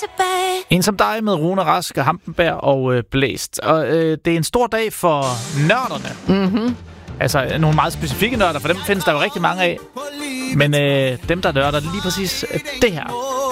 tilbage. En som dig med Rune Rask, Hampenberg og Blæst. Og det er en stor dag for nørderne. Mhm. Altså nogle meget specifikke nørder, for dem findes der jo rigtig mange af. Men dem, der nørder lige præcis det her.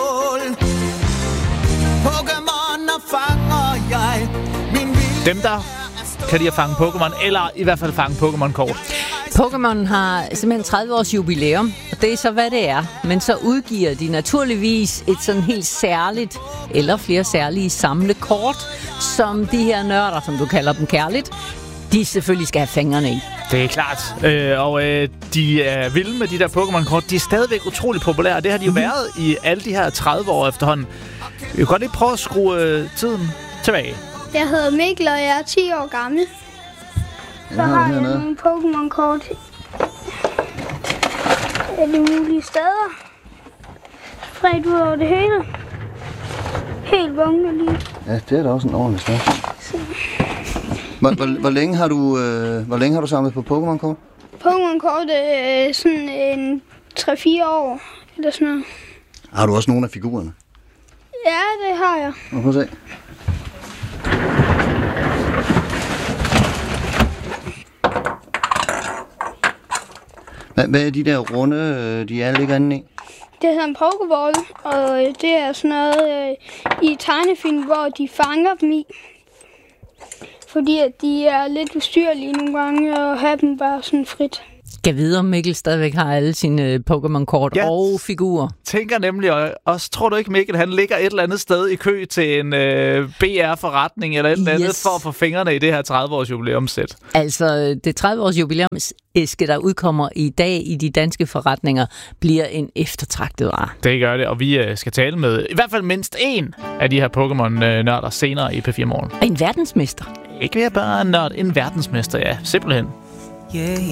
Dem, der kan lide at fange Pokémon, eller i hvert fald fange Pokémon-kort. Pokémon har simpelthen 30 års jubilæum, og det er så, hvad det er. Men så udgiver de naturligvis et sådan helt særligt, eller flere særlige samlekort, som de her nørder, som du kalder dem kærligt, de selvfølgelig skal have fingrene i. Det er klart. De er vilde med de der Pokémon-kort. De er stadigvæk utrolig populære, og det har de jo været i alle de her 30 år efterhånden. Vi kan godt lige prøve at skrue tiden tilbage. Jeg hedder Mikkel, og jeg er 10 år gammel. Så har jeg nogle Pokémon-kort alle mulige steder. Spredt ud over det hele. Helt bunker lige. Ja, det er da også en ordentlig sted. Hvor længe har du samlet på Pokémon-kort? Pokémon-kort er sådan en 3-4 år, eller sådan noget. Har du også nogle af figurerne? Ja, det har jeg. Prøv at se. Hvad er de der runde, de alle ligger inde i? Det hedder en Pokéball, og det er sådan noget i tegnefilm, hvor de fanger dem i. Fordi at de er lidt ustyrlige nogle gange, og have dem bare sådan frit. Skal vide, om Mikkel stadigvæk har alle sine Pokémon-kort og figurer. Tænker nemlig også, tror du ikke, Mikkel, han ligger et eller andet sted i kø til en BR-forretning eller et eller andet for at få fingrene i det her 30-års jubilæumssæt? Altså, det 30-års jubilæumsæske, der udkommer i dag i de danske forretninger, bliver en eftertragtet vare. Det gør det, og vi skal tale med i hvert fald mindst en af de her Pokémon-nørder senere i P4 Morgen. En verdensmester. Ikke mere bare en nørd, en verdensmester, ja, simpelthen. Yeah,